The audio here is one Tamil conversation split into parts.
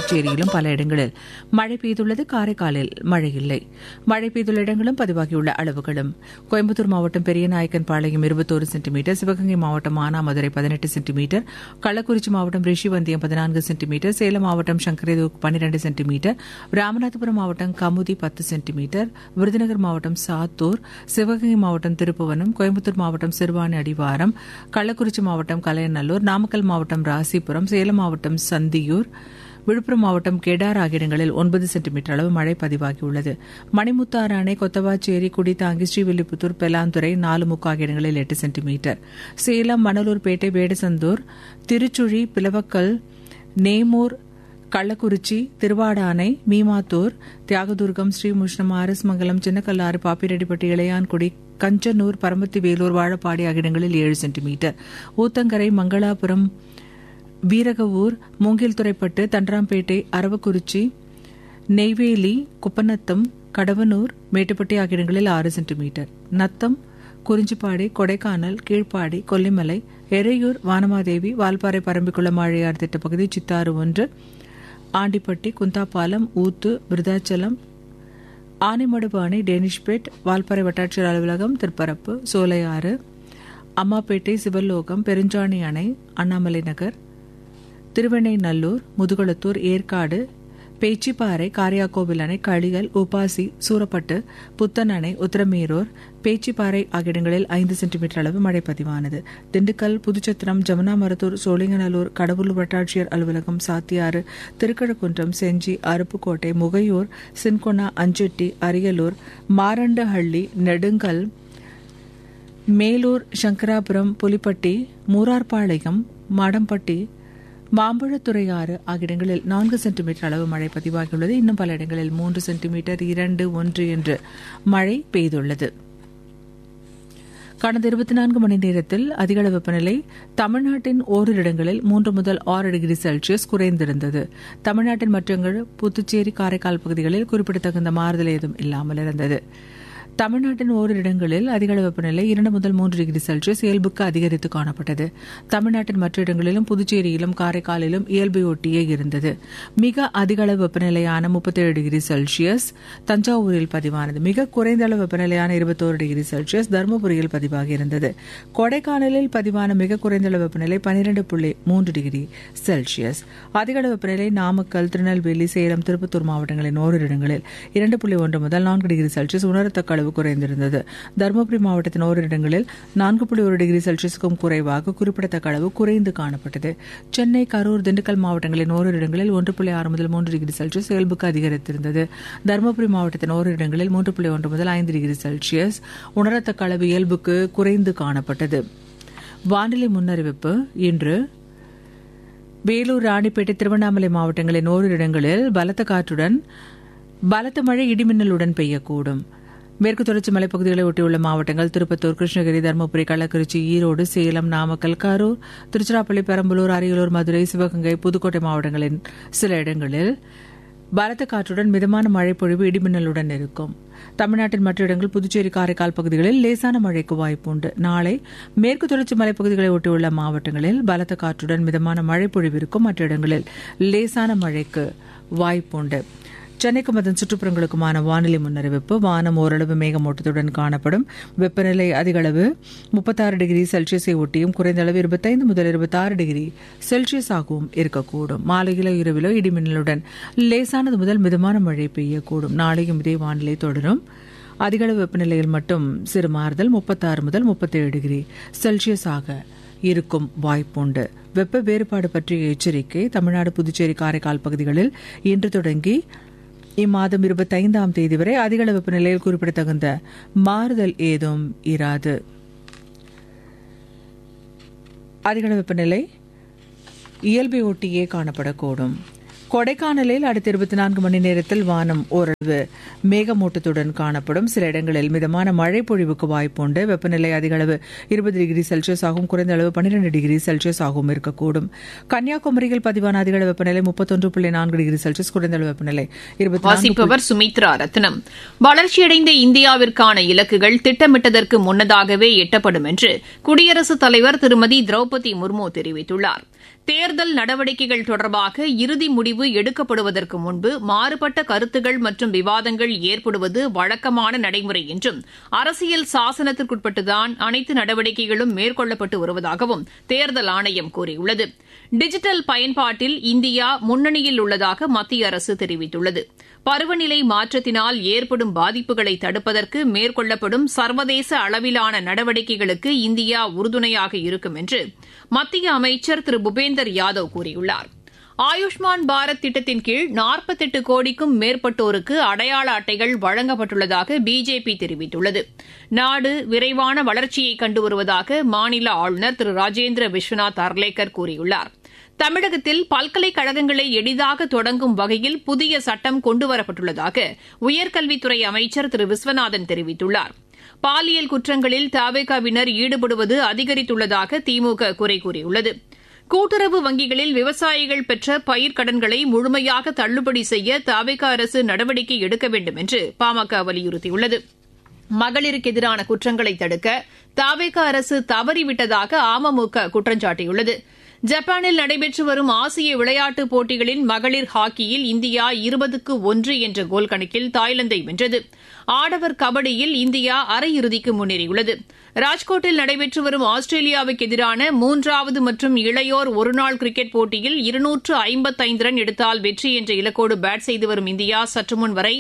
புதுச்சேரியிலும் பல இடங்களில் மழை பெய்துள்ளது. காரைக்காலில் மழை இல்லை. மழை பெய்துள்ள இடங்களும் பதிவாகியுள்ள அளவுகளும்: கோயம்புத்தூர் மாவட்டம் பெரியநாயக்கன்பாளையம் 21 சென்டிமீட்டர், சிவகங்கை மாவட்டம் மானாமதுரை 18 சென்டிமீட்டர், கள்ளக்குறிச்சி மாவட்டம் ரிஷிவந்தியம் 14 சென்டிமீட்டர், சேலம் மாவட்டம் சங்கரேதூர் 12 சென்டிமீட்டர், ராமநாதபுரம் மாவட்டம் கமுதி 10 சென்டிமீட்டர், விருதுநகர் மாவட்டம் சாத்தூர், சிவகங்கை மாவட்டம் திருப்புவனம், கோயம்புத்தூர் மாவட்டம் சிறுவாணி அடிவாரம், கள்ளக்குறிச்சி மாவட்டம் கலையநல்லூர், நாமக்கல் மாவட்டம் ராசிபுரம், சேலம் மாவட்டம் சந்தியூர், விழுப்புரம் மாவட்டம் கெடார் ஆகிய இடங்களில் 9 சென்டிமீட்டர் அளவு மழை பதிவாகியுள்ளது. மணிமுத்தாறு அணை, கொத்தவாச்சேரி, குடித்தாங்கி, ஸ்ரீவில்லிபுத்தூர், பெலாந்துறை, 4 ஆகிய இடங்களில் 8 சென்டிமீட்டர், சேலம், மணலூர்பேட்டை, வேடசந்தூர், திருச்சுழி, பிளவக்கல், நேமூர், கள்ளக்குறிச்சி, திருவாடானை, மீமாத்தூர், தியாகதுர்கம், ஸ்ரீமுஷ்ணம், ஆரஸ்மங்கலம், சின்னக்கல்லாறு, பாப்பிரெட்டிப்பட்டி, இளையான்குடி, கஞ்சனூர், பரமத்தி வேலூர், வாழப்பாடி ஆகிய இடங்களில் 7 சென்டிமீட்டர், ஊத்தங்கரை, மங்களாபுரம், வீரகவூர், மூங்கில்துறைப்பட்டு, தண்டராம்பேட்டை, அரவக்குறிச்சி, நெய்வேலி, குப்பநத்தம், கடவனூர், மேட்டுப்பட்டி ஆகிய இடங்களில் 6 சென்டிமீட்டர், நத்தம், குறிஞ்சிப்பாடி, கொடைக்கானல், கீழ்ப்பாடி, கொல்லிமலை, எறையூர், வானமாதேவி, வால்பாறை, பரம்பிக்குளம், ஆழியார் திட்டப்பகுதி, சித்தாறு 1, ஆண்டிப்பட்டி, குந்தாப்பாலம், ஊத்து, விருதாச்சலம், ஆனைமடுப்பு அணை, டேனிஷ்பேட், வால்பாறை வட்டாட்சியர் அலுவலகம், திருப்பரப்பு, சோலையாறு, அம்மாப்பேட்டை, சிவலோகம், பெருஞ்சாணி அணை, அண்ணாமலை நகர், திருவெண்ணைநல்லூர், முதுகுளத்தூர், ஏற்காடு, பேச்சிப்பாறை, காரியாக்கோவில் அணை, களிகள், உபாசி, சூரப்பட்டு, புத்தன் அணை, உத்தரமேரூர், பேச்சிப்பாறை ஆகிய இடங்களில் 5 சென்டிமீட்டர் அளவு மழை பதிவானது. திண்டுக்கல், புதுச்சத்திரம், ஜமுனாமரத்தூர், சோழிங்கநல்லூர், கடவுளூர் வட்டாட்சியர் அலுவலகம், சாத்தியாறு, திருக்கழுக்குன்றம், செஞ்சி, அருப்புக்கோட்டை, முகையூர், சின்கொனா, அஞ்செட்டி, அரியலூர், மாரண்டஹள்ளி, நெடுங்கல், மேலூர், சங்கராபுரம், புலிப்பட்டி, மூரார்பாளையம், மாடம்பட்டி, மாம்பழத்துறையாறு ஆகிய இடங்களில் 4 சென்டிமீட்டர் அளவு மழை பதிவாகியுள்ளது. இன்னும் பல இடங்களில் 3 சென்டிமீட்டர், 2, 1 என்று மழை பெய்துள்ளது. கடந்த 24 மணி நேரத்தில் அதிகளவு வெப்பநிலை தமிழ்நாட்டின் ஓரிரு இடங்களில் 3 முதல் 6 டிகிரி செல்சியஸ் குறைந்திருந்தது. தமிழ்நாட்டின் மற்ற புதுச்சேரி, காரைக்கால் பகுதிகளில் குறிப்பிடத்தகுந்த மாறுதல் ஏதும் இல்லாமல் இருந்தது. தமிழ்நாட்டின் ஓரிரு இடங்களில் அதிகளவு வெப்பநிலை 2 முதல் 3 டிகிரி செல்சியஸ் இயல்புக்கு அதிகரித்து காணப்பட்டது. தமிழ்நாட்டின் மற்ற இடங்களிலும் புதுச்சேரியிலும் காரைக்காலிலும் இயல்பையொட்டியே இருந்தது. மிக அதிகளவு வெப்பநிலையான 37 டிகிரி செல்சியஸ் தஞ்சாவூரில் பதிவானது. மிக குறைந்த அளவு வெப்பநிலையான 21 டிகிரி செல்சியஸ் தருமபுரியில் பதிவாகியிருந்தது. கொடைக்கானலில் பதிவான மிக குறைந்த அளவு வெப்பநிலை 12.3 டிகிரி செல்சியஸ். அதிகளவு வெப்பநிலை நாமக்கல், திருநெல்வேலி, சேலம், திருப்பத்தூர் மாவட்டங்களின் ஓரிரு இடங்களில் 2.1 முதல் 4 டிகிரி செல்சியஸ் உணரத்தக்க அளவு குறைந்திருந்தது. தருமபுரி மாவட்டத்தின் ஓரிரு இடங்களில் 4.1 டிகிரி செல்சியஸுக்கும் குறைவாக குறிப்பிடத்தக்க அளவு குறைந்து காணப்பட்டது. சென்னை, கரூர், திண்டுக்கல் மாவட்டங்களின் ஓரிரு இடங்களில் 1.6 முதல் 3 டிகிரி செல்சியஸ் இயல்புக்கு அதிகரித்திருந்தது. தருமபுரி மாவட்டத்தின் ஓரிரு இடங்களில் 3.1 முதல் 5 டிகிரி செல்சியஸ் உணரத்தக்க அளவு இயல்புக்கு குறைந்து காணப்பட்டது. வானிலை முன்னறிவிப்பு: இன்று வேலூர், ராணிப்பேட்டை, திருவண்ணாமலை மாவட்டங்களின் ஓரிரு இடங்களில் பலத்த காற்றுடன் பலத்த மழை, இடிமின்னலுடன் பெய்யக்கூடும். மேற்கு தொடர்ச்சி மலைப்பகுதிகளை ஒட்டியுள்ள மாவட்டங்கள் திருப்பத்தூர், கிருஷ்ணகிரி, தருமபுரி, கள்ளக்குறிச்சி, ஈரோடு, சேலம், நாமக்கல், கரூர், திருச்சிராப்பள்ளி, பெரம்பலூர், அரியலூர், மதுரை, சிவகங்கை, புதுக்கோட்டை மாவட்டங்களின் சில இடங்களில் பலத்த காற்றுடன் மிதமான மழை பொழிவு, இடிமின்னலுடன் இருக்கும். தமிழ்நாட்டின் மற்ற இடங்கள் புதுச்சேரி, காரைக்கால் பகுதிகளில் லேசான மழைக்கு வாய்ப்புண்டு. நாளை மேற்கு தொடர்ச்சி மலைப்பகுதிகளை ஒட்டியுள்ள மாவட்டங்களில் பலத்த காற்றுடன் மிதமான மழை பொழிவு இருக்கும். மற்ற இடங்களில் லேசான மழைக்கு வாய்ப்புண்டு. சென்னைக்கும் அதன் சுற்றுப்புறங்களுக்குமான வானிலை முன்னறிவிப்பு: வானம் ஓரளவு மேகமூட்டத்துடன் காணப்படும். வெப்பநிலை அதிகளவு 36 டிகிரி செல்சியஸை ஒட்டியும் குறைந்த அளவு 25 முதல் 26 டிகிரி செல்சியஸ் ஆகவும் இருக்கக்கூடும். மாலையிலோ இரவிலோ இடிமின்னலுடன் லேசானது முதல் மிதமான மழை பெய்யக்கூடும். நாளையும் இதே வானிலை தொடரும். அதிகளவு வெப்பநிலையில் மட்டும் சிறு மாறுதல் 36 முதல் 37 டிகிரி செல்சியஸ் ஆக இருக்கும் வாய்ப்புண்டு. வெப்ப வேறுபாடு பற்றிய எச்சரிக்கை: தமிழ்நாடு, புதுச்சேரி, காரைக்கால் பகுதிகளில் இன்று தொடங்கி இம்மாதம் 25ஆம் தேதி வரை அதிகளவு வெப்பநிலையில் குறிப்பிடத்தகுந்த மாறுதல் ஏதும் இராது. அதிகளவு வெப்பநிலை இயல்பை ஒட்டியே காணப்படக்கூடும். கொடைக்கானலில் அடுத்த 24 மணி நேரத்தில் வானம் ஓரளவு மேகமூட்டத்துடன் காணப்படும். சில இடங்களில் மிதமான மழை பொழிவுக்கு வாய்ப்புண்டு. வெப்பநிலை அதிகளவு 20 டிகிரி செல்சியஸ் ஆகவும் குறைந்த அளவு 12 டிகிரி செல்சியஸ் ஆகவும் இருக்கக்கூடும். கன்னியாகுமரியில் பதிவான அதிகளவு வெப்பநிலை 31.4 டிகிரி செல்சியஸ், குறைந்த அளவு வெப்பநிலை 24. சுமித்ரா ரத்னம். வளர்ச்சியடைந்த இந்தியாவிற்கான இலக்குகள் திட்டமிட்டதற்கு முன்னதாகவே எட்டப்படும் என்று குடியரசுத் தலைவர் திருமதி திரௌபதி முர்மு தெரிவித்துள்ளார். தேர்தல் நடவடிக்கைகள் தொடர்பாக இறுதி முடிவு எடுக்கப்படுவதற்கு முன்பு மாறுபட்ட கருத்துகள் மற்றும் விவாதங்கள் ஏற்படுவது வழக்கமான நடைமுறை என்றும் அரசியல் சாசனத்திற்குட்பட்டுதான் அனைத்து நடவடிக்கைகளும் மேற்கொள்ளப்பட்டு வருவதாகவும் தேர்தல் ஆணையம் கூறியுள்ளது. டிஜிட்டல் பயன்பாட்டில் இந்தியா முன்னணியில் உள்ளதாக மத்திய அரசு தெரிவித்துள்ளது. பருவநிலை மாற்றத்தினால் ஏற்படும் பாதிப்புகளை தடுப்பதற்கு மேற்கொள்ளப்படும் சர்வதேச அளவிலான நடவடிக்கைகளுக்கு இந்தியா உறுதுணையாக இருக்கும் என்று மத்திய அமைச்சர் திரு பூபேந்தர் யாதவ் கூறியுள்ளார். ஆயுஷ்மான் பாரத் திட்டத்தின் கீழ் 48 கோடிக்கும் மேற்பட்டோருக்கு அடையாள அட்டைகள் வழங்கப்பட்டுள்ளதாக பிஜேபி தெரிவித்துள்ளது. நாடு விரைவான வளர்ச்சியை கண்டு வருவதாக மாநில ஆளுநர் திரு ராஜேந்திர விஸ்வநாத் அர்லேக்கர் கூறியுள்ளார். தமிழகத்தில் பல்கலைக்கழகங்களை எளிதாக தொடங்கும் வகையில் புதிய சட்டம் கொண்டுவரப்பட்டுள்ளதாக உயர்கல்வித்துறை அமைச்சர் திரு விஸ்வநாதன் தெரிவித்துள்ளார். பாலியல் குற்றங்களில் தவேகாவினர் ஈடுபடுவது அதிகரித்துள்ளதாக திமுக குறை கூறியுள்ளது. கூட்டுறவு வங்கிகளில் விவசாயிகள் பெற்ற பயிர்க்கடன்களை முழுமையாக தள்ளுபடி செய்ய தவேகா அரசு நடவடிக்கை எடுக்க வேண்டும் என்று பாமக வலியுறுத்தியுள்ளது. மகளிருக்கு எதிரான குற்றங்களை தடுக்க தவேகா அரசு தவறிவிட்டதாக அமமுக குற்றம் சாட்டியுள்ளது. ஜப்பானில் நடைபெற்று வரும் ஆசிய விளையாட்டுப் போட்டிகளின் மகளிர் ஹாக்கியில் இந்தியா 20-1 என்ற கோல் கணக்கில் தாய்லாந்தை வென்றது. ஆடவர் கபடியில் இந்தியா அரையிறுதிக்கு முன்னேறியுள்ளது. ராஜ்கோட்டில் நடைபெற்று வரும் ஆஸ்திரேலியாவுக்கு எதிரான 3வது மற்றும் இளையோர் ஒருநாள் கிரிக்கெட் போட்டியில் 255 ரன் எடுத்தால் வெற்றி என்ற இலக்கோடு பேட் செய்து வரும் இந்தியா சற்றுமுன் வரை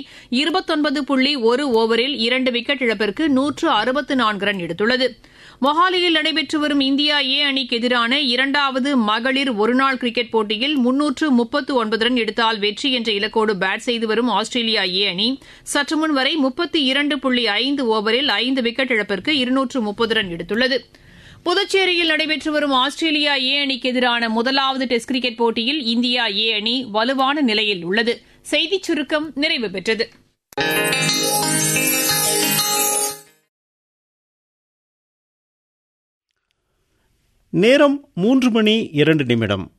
29.1 ஓவரில் 2 விக்கெட் இழப்பிற்கு 164 ரன் எடுத்துள்ளது. மொஹாலியில் நடைபெற்று வரும் இந்தியா ஏ அணிக்கு எதிரான 2வது மகளிர் ஒருநாள் கிரிக்கெட் போட்டியில் 339 ரன் எடுத்தால் வெற்றி என்ற இலக்கோடு பேட் செய்து வரும் ஆஸ்திரேலியா ஏ அணி சற்றுமுன் வரை 32.5 ஓவரில் 5 விக்கெட் இழப்பிற்கு 230 ரன் எடுத்துள்ளது. புதுச்சேரியில் நடைபெற்று வரும் ஆஸ்திரேலியா ஏ அணிக்கு எதிரான முதலாவது டெஸ்ட் கிரிக்கெட் போட்டியில் இந்தியா ஏ அணி வலுவான நிலையில் உள்ளது. செய்திச் சுருக்கம் நிறைவு பெற்றது. நேரம் 3:02